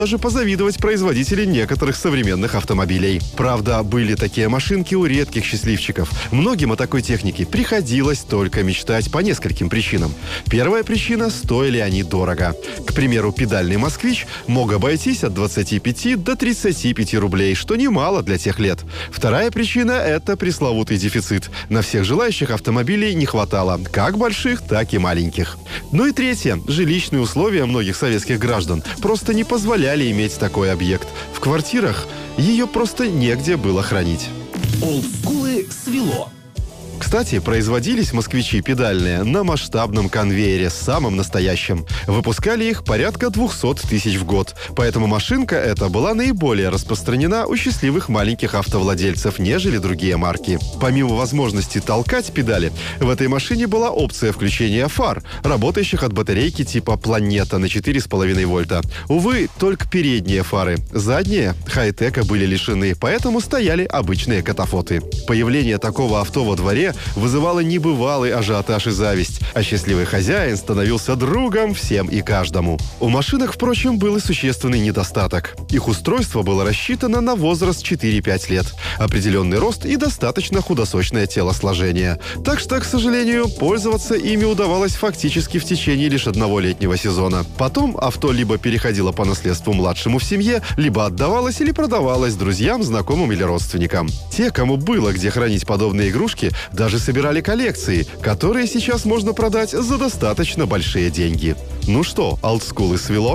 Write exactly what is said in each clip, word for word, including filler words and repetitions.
даже позавидовать производители некоторых современных автомобилей. Правда, были такие машинки у редких счастливчиков. Многим о такой технике приходилось только мечтать по нескольким причинам. Первая причина – стоили они дорого. К примеру, педальный «Москвич» мог обойтись от двадцати пяти до тридцати пяти рублей, что немало для тех лет. Вторая причина – это пресловутый дефицит. На всех желающих автомобилей не хватало, как больших, так и маленьких. Ну и третье – жилищные условия многих советских граждан просто не позволяли иметь такой объект. В квартирах ее просто негде было хранить. Олдскулы свело. Кстати, производились москвичи педальные на масштабном конвейере, самым настоящем. Выпускали их порядка двухсот тысяч в год. Поэтому машинка эта была наиболее распространена у счастливых маленьких автовладельцев, нежели другие марки. Помимо возможности толкать педали, в этой машине была опция включения фар, работающих от батарейки типа «Планета» на четыре с половиной вольта. Увы, только передние фары. Задние хай-тека были лишены, поэтому стояли обычные катафоты. Появление такого авто во дворе вызывало небывалый ажиотаж и зависть, а счастливый хозяин становился другом всем и каждому. У машинок, впрочем, был и существенный недостаток. Их устройство было рассчитано на возраст четыре-пять лет, определенный рост и достаточно худосочное телосложение. Так что, к сожалению, пользоваться ими удавалось фактически в течение лишь одного летнего сезона. Потом авто либо переходило по наследству младшему в семье, либо отдавалось или продавалось друзьям, знакомым или родственникам. Те, кому было где хранить подобные игрушки, даже собирали коллекции, которые сейчас можно продать за достаточно большие деньги. Ну что, олдскулы свело?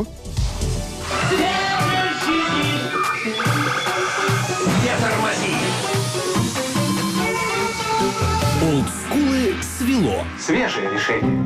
Олдскулы свело. Свежее решение.